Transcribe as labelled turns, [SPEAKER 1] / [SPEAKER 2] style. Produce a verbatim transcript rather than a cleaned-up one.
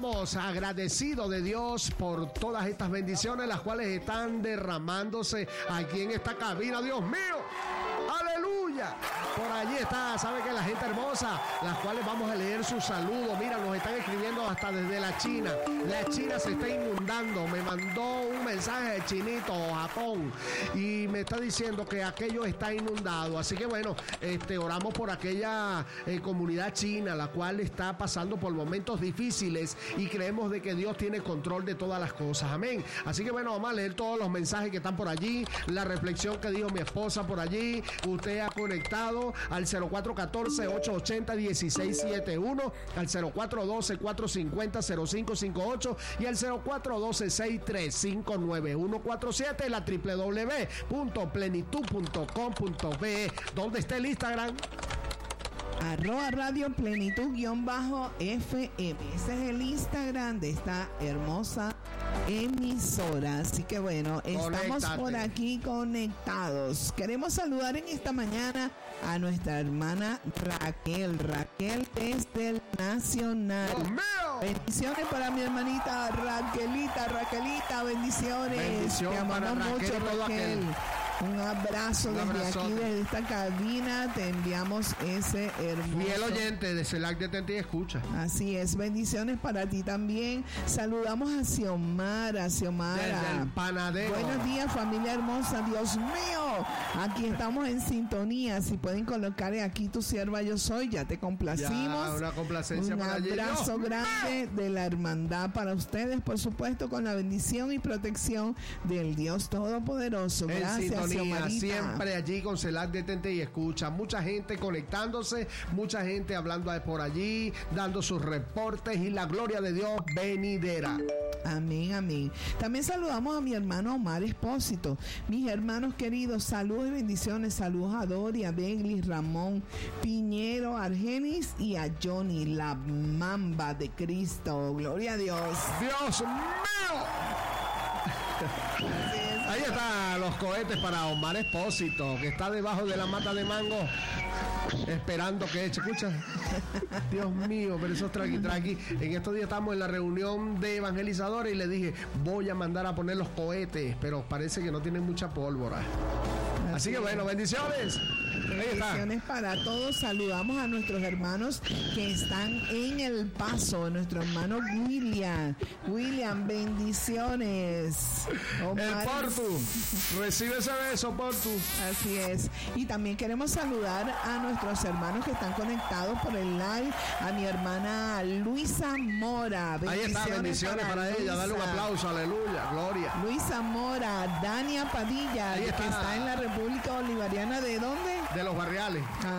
[SPEAKER 1] estamos agradecidos de Dios por todas estas bendiciones, las cuales están derramándose aquí en esta cabina. Dios mío, aleluya. Por allí está, sabe que la gente hermosa, las cuales vamos a leer sus saludos. Mira, nos están escribiendo hasta desde la China. La China se está inundando. Me mandó un mensaje de Chinito, Japón, y me está diciendo que aquello está inundado. Así que bueno, este, oramos por aquella eh, comunidad china, la cual está pasando por momentos difíciles, y creemos de que Dios tiene control de todas las cosas. Amén. Así que bueno, vamos a leer todos los mensajes que están por allí, la reflexión que dijo mi esposa por allí. Usted ha conectado al cero cuatro uno cuatro, ocho ocho cero, uno seis siete uno, al cero cuatro uno dos, cuatro cinco cero, cero cinco cinco ocho y al cero cuatro uno dos, seis tres cinco nueve uno cuatro siete, la doble u doble u doble u punto plenitud punto com punto be. ¿Dónde está el Instagram?
[SPEAKER 2] Arroba Radio Plenitud guión bajo F M. Ese es el Instagram de esta hermosa emisora. Así que bueno, estamos Conéctate. Por aquí conectados. Queremos saludar en esta mañana a nuestra hermana Raquel. Raquel desde el Nacional.
[SPEAKER 1] ¡Dios mío!
[SPEAKER 2] Bendiciones para mi hermanita Raquelita. Raquelita, bendiciones.
[SPEAKER 1] Bendición.
[SPEAKER 2] Te amamos mucho, Raquel. Un abrazo
[SPEAKER 1] Un
[SPEAKER 2] desde
[SPEAKER 1] abrazote.
[SPEAKER 2] aquí, desde esta cabina. Te enviamos ese hermoso.
[SPEAKER 1] Fiel oyente de CELAC Detente y Escucha.
[SPEAKER 2] Así es, bendiciones para ti también. Saludamos a Xiomara, Xiomara.
[SPEAKER 1] Desde el panadero.
[SPEAKER 2] Buenos días, familia hermosa. Dios mío, aquí estamos en sintonía. Si pueden colocar aquí tu sierva yo soy, ya te complacimos.
[SPEAKER 1] Ya, una complacencia
[SPEAKER 2] Un
[SPEAKER 1] para allí.
[SPEAKER 2] abrazo
[SPEAKER 1] Dios
[SPEAKER 2] grande de la hermandad para ustedes, por supuesto, con la bendición y protección del Dios Todopoderoso.
[SPEAKER 1] En
[SPEAKER 2] Gracias,
[SPEAKER 1] sintonía,
[SPEAKER 2] Xiomarita.
[SPEAKER 1] siempre allí con CELAC Detente y Escucha. Mucha gente conectándose, mucha gente hablando por allí, dando sus reportes, y la gloria de Dios venidera.
[SPEAKER 2] Amén, amén. También saludamos a mi hermano Omar Espósito. Mis hermanos queridos, saludos y bendiciones. Saludos a Doria, Beglis, Ramón, Piñero, Argenis y a Johnny, la mamba de Cristo. Gloria a Dios.
[SPEAKER 1] ¡Dios mío! Ahí están los cohetes para Omar Espósito, que está debajo de la mata de mango, esperando que eche. Escucha, Dios mío, pero esos traqui traqui. En estos días estamos en la reunión de evangelizadores y le dije, voy a mandar a poner los cohetes, pero parece que no tienen mucha pólvora. Así, Así que bueno, bendiciones.
[SPEAKER 2] Bendiciones para todos. Saludamos a nuestros hermanos que están en El Paso. Nuestro hermano William. William, bendiciones.
[SPEAKER 1] Omar. El Portu. Recibe ese beso, Portu.
[SPEAKER 2] Así es. Y también queremos saludar a nuestros hermanos que están conectados por el live. A mi hermana Luisa Mora.
[SPEAKER 1] Ahí está, bendiciones para, para ella. Dale un aplauso, aleluya, gloria.
[SPEAKER 2] Luisa Mora, Dania Padilla, que está en la República Bolivariana. ¿De dónde?
[SPEAKER 1] De Los Barriales.
[SPEAKER 2] Ah,